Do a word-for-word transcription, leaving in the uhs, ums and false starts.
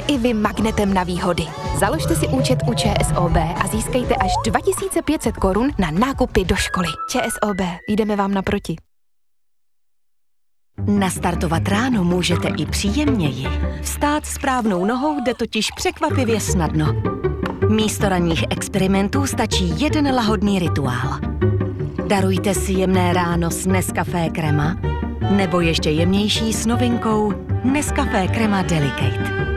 i vy magnetem na výhody. Založte si účet u ČSOB a získejte až dva tisíce pět set korun na nákupy do školy. ČSOB, jdeme vám naproti. Nastartovat ráno můžete i příjemněji. Vstát správnou nohou jde totiž překvapivě snadno. Místo ranních experimentů stačí jeden lahodný rituál. Darujte si jemné ráno s Nescafé Crema nebo ještě jemnější s novinkou Nescafé Crema Delicate.